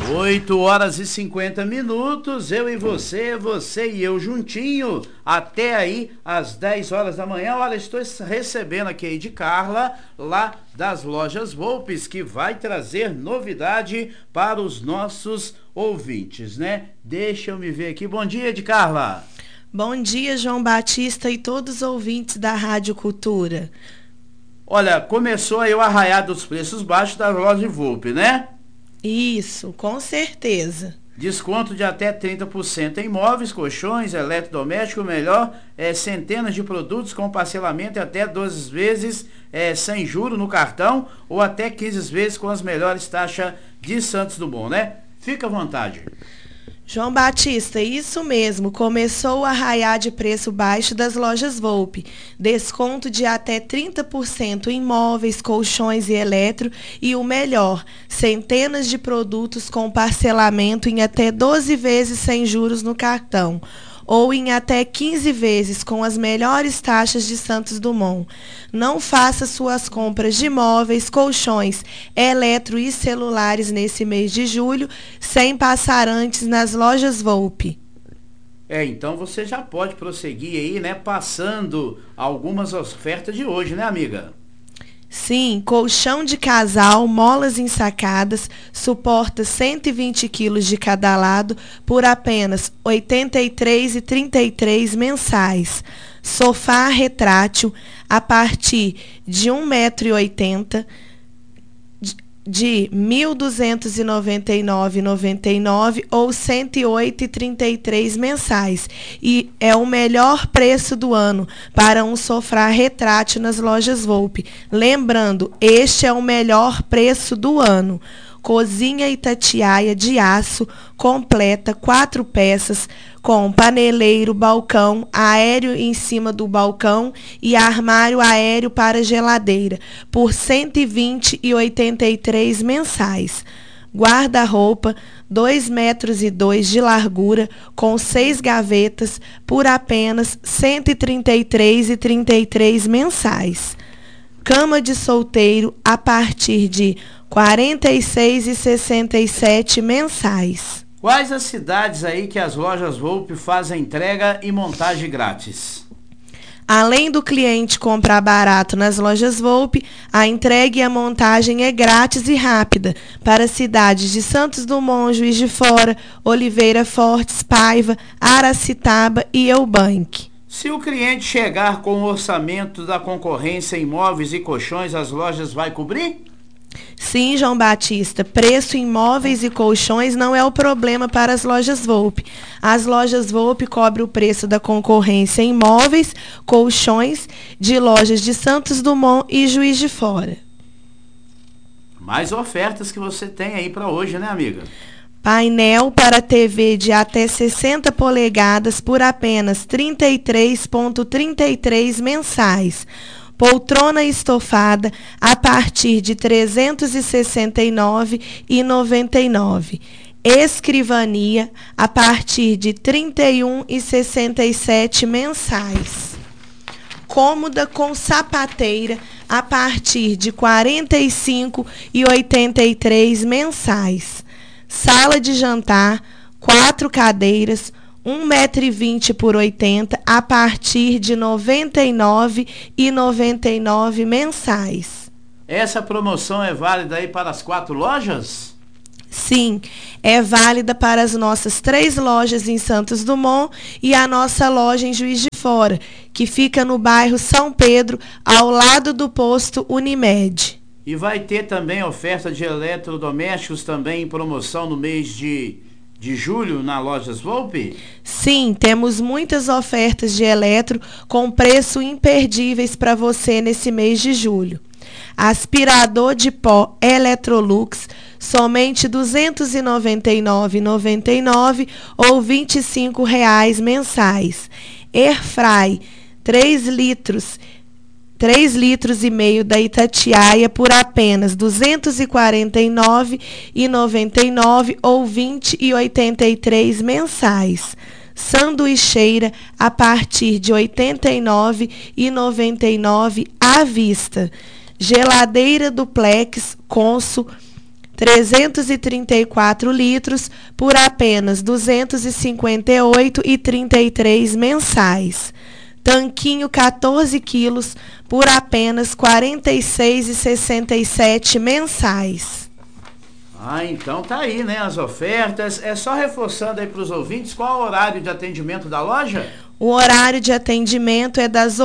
8h50, eu e você, você e eu juntinho, até aí às 10 horas da manhã. Olha, estou recebendo aqui de Carla, lá das Lojas Volpes, que vai trazer novidade para os nossos ouvintes, né? Deixa eu me ver aqui. Bom dia, de Carla. Bom dia, João Batista e todos os ouvintes da Rádio Cultura. Olha, começou aí o arraiar dos preços baixos da Loja Volpe, né? Isso, com certeza. Desconto de até 30% em móveis, colchões, eletrodomésticos, melhor, centenas de produtos com parcelamento até 12 vezes sem juro no cartão ou até 15 vezes com as melhores taxas de Santos Dumont, né? Fica à vontade. João Batista, isso mesmo, começou o arraiar de preço baixo das Lojas Volpe. Desconto de até 30% em móveis, colchões e eletro e o melhor, centenas de produtos com parcelamento em até 12 vezes sem juros no cartão ou em até 15 vezes com as melhores taxas de Santos Dumont. Não faça suas compras de móveis, colchões, eletro e celulares nesse mês de julho sem passar antes nas Lojas Volpe. Então você já pode prosseguir aí, né, passando algumas ofertas de hoje, né, amiga? Sim, colchão de casal, molas ensacadas, suporta 120 quilos de cada lado por apenas R$ 83,33 mensais. Sofá retrátil a partir de 1,80 m de R$ 1.299,99 ou R$ 108,33 mensais. E é o melhor preço do ano para um sofá retrátil nas Lojas Volpe. Lembrando, este é o melhor preço do ano. Cozinha Itatiaia de aço, completa, 4 peças, com paneleiro, balcão, aéreo em cima do balcão e armário aéreo para geladeira, por R$ 120,83 mensais. Guarda-roupa, 2,2 metros de largura, com 6 gavetas, por apenas R$ 133,33 mensais. Cama de solteiro, a partir de R$ 46,67 mensais. Quais as cidades aí que as Lojas Volpe fazem entrega e montagem grátis? Além do cliente comprar barato nas Lojas Volpe, a entrega e a montagem é grátis e rápida para cidades de Santos Dumont, Juiz de Fora, Oliveira Fortes, Paiva, Aracitaba e Eubank. Se o cliente chegar com o orçamento da concorrência em móveis e colchões, as lojas vai cobrir? Sim, João Batista, preço em móveis e colchões não é o problema para as Lojas Volpe. As Lojas Volpe cobrem o preço da concorrência em móveis, colchões de lojas de Santos Dumont e Juiz de Fora. Mais ofertas que você tem aí para hoje, né, amiga? Painel para TV de até 60 polegadas por apenas R$ 33,33 mensais. Poltrona estofada a partir de R$ 369,99. Escrivania a partir de R$ 31,67 mensais. Cômoda com sapateira a partir de R$ 45,83 mensais. Sala de jantar, 4 cadeiras, 1,20 m por 80 a partir de R$ 99,99 mensais. Essa promoção é válida aí para as 4 lojas? Sim, é válida para as nossas 3 lojas em Santos Dumont e a nossa loja em Juiz de Fora, que fica no bairro São Pedro, ao lado do posto Unimed. E vai ter também oferta de eletrodomésticos também em promoção no mês de julho na Lojas Volpe? Sim, temos muitas ofertas de eletro com preço imperdíveis para você nesse mês de julho. Aspirador de pó Electrolux, somente R$ 299,99 ou R$ 25,00 mensais. Airfry, 3,5 litros da Itatiaia por apenas R$ 249,99 ou R$ 20,83 mensais. Sanduicheira a partir de R$ 89,99 à vista. Geladeira duplex Consul 334 litros por apenas R$ 258,33 mensais. Tanquinho 14 quilos por apenas R$ 46,67 mensais. Então tá aí, né, as ofertas. É só reforçando aí para os ouvintes qual é o horário de atendimento da loja? O horário de atendimento é das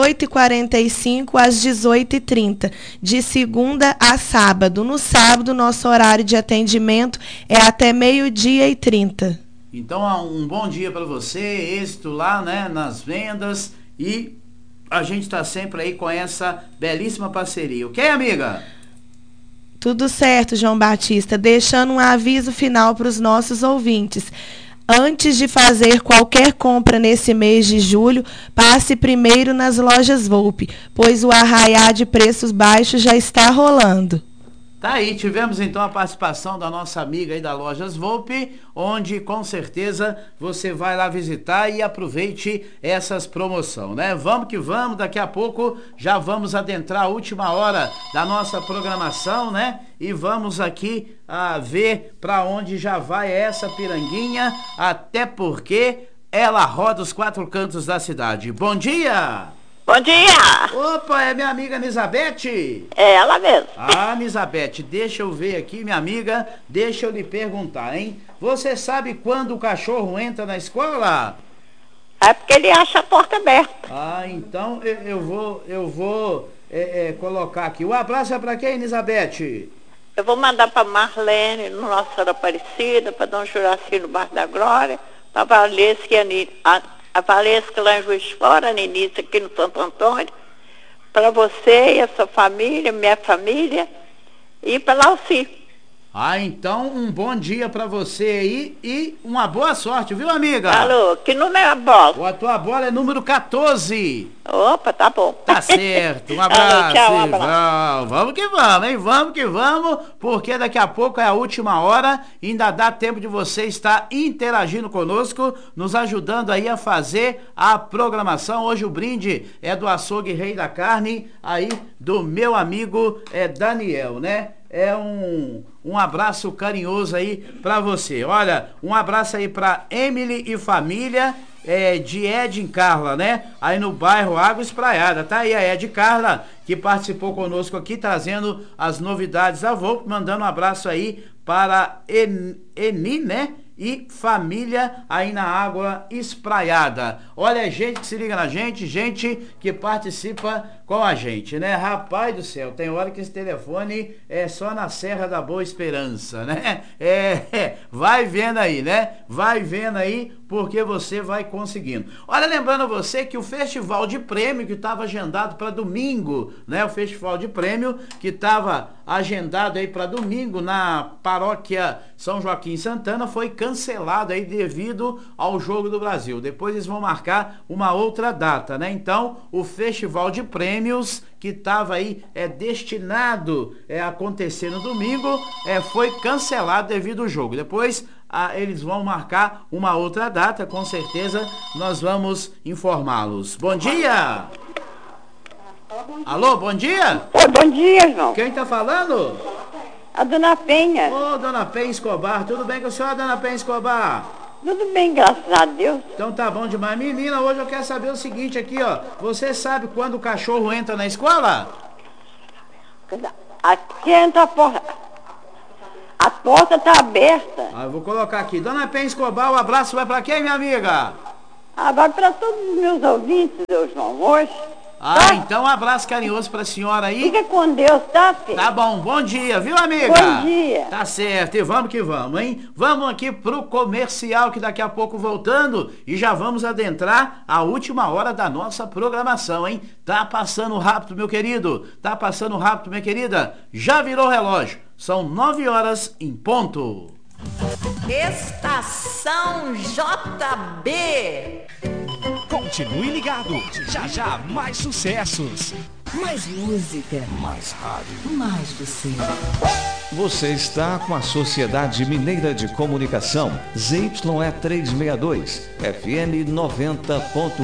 8h45 às 18h30, de segunda a sábado. No sábado, nosso horário de atendimento é até 12h30. Então, um bom dia para você, êxito lá, né, nas vendas, e a gente está sempre aí com essa belíssima parceria. Ok, amiga? Tudo certo, João Batista. Deixando um aviso final para os nossos ouvintes. Antes de fazer qualquer compra nesse mês de julho, passe primeiro nas lojas Volpe, pois o arraiá de preços baixos já está rolando. Tá aí, tivemos então a participação da nossa amiga aí da Lojas Volpe, onde com certeza você vai lá visitar e aproveite essas promoções, né? Vamos que vamos, daqui a pouco já vamos adentrar a última hora da nossa programação, né? E vamos aqui ver para onde já vai essa piranguinha, até porque ela roda os 4 cantos da cidade. Bom dia! Bom dia! Opa, é minha amiga Nisabete? É ela mesmo. Nisabete, deixa eu ver aqui, minha amiga, deixa eu lhe perguntar, hein? Você sabe quando o cachorro entra na escola? É porque ele acha a porta aberta. Então eu vou colocar aqui. O abraço é pra quem, Nisabete? Eu vou mandar pra Marlene, no Nossa Senhora Aparecida, pra Dom Juraci no Bairro da Glória, pra Valesca e a Valesca lá em Juiz de Fora, a Ninice aqui no Santo Antônio, para você e a sua família, minha família, e para Lauci. Então um bom dia para você aí e uma boa sorte, viu, amiga? Alô, que número é a bola? A tua bola é número 14. Opa, tá bom. Tá certo, um abraço. Alô, tchau, um abraço. Vamos que vamos, hein? Vamos que vamos, porque daqui a pouco é a última hora, ainda dá tempo de você estar interagindo conosco, nos ajudando aí a fazer a programação. Hoje o brinde é do Açougue Rei da Carne, aí do meu amigo Daniel, né? Um abraço carinhoso aí pra você. Olha, um abraço aí pra Emily e família de Ed Carla, né? Aí no bairro Água Espraiada. Tá aí a Ed Carla, que participou conosco aqui, trazendo as novidades da Volpe, mandando um abraço aí para Eni, né? E família aí na Água Espraiada. Olha, gente que se liga na gente que participa com a gente, né? Rapaz do céu, tem hora que esse telefone é só na Serra da Boa Esperança, né? Vai vendo aí, né? Vai vendo aí, porque você vai conseguindo. Olha, lembrando a você que o Festival de Prêmio, que estava agendado para domingo, né? O Festival de Prêmio, que estava agendado aí para domingo na paróquia São Joaquim Santana, foi cancelado aí devido ao Jogo do Brasil. Depois eles vão marcar uma outra data, né? Então, o Festival de Prêmios, que estava aí destinado a acontecer no domingo, foi cancelado devido ao jogo. Depois eles vão marcar uma outra data, com certeza nós vamos informá-los. Bom dia! Alô, bom dia? Bom dia, João. Quem tá falando? A dona Penha. Ô, dona Penha Escobar, tudo bem com a senhora, dona Penha Escobar? Tudo bem, graças a Deus. Então tá bom demais. Menina, hoje eu quero saber o seguinte aqui, ó. Você sabe quando o cachorro entra na escola? Aqui entra a porta. A porta tá aberta. Eu vou colocar aqui. Dona Penha Escobar, o abraço vai pra quem, minha amiga? Vai pra todos os meus ouvintes, João, hoje. Então um abraço carinhoso pra senhora aí. Fica com Deus, tá, filho? Tá bom, bom dia, viu, amiga? Bom dia. Tá certo, e vamos que vamos, hein? Vamos aqui pro comercial, que daqui a pouco voltando, e já vamos adentrar a última hora da nossa programação, hein? Tá passando rápido, meu querido. Tá passando rápido, minha querida. Já virou o relógio. São 9 horas em ponto. Estação JB. Continue ligado. Já mais sucessos. Mais música. Mais rádio. Mais você. Você está com a Sociedade Mineira de Comunicação, ZYE 362, FM 90.1.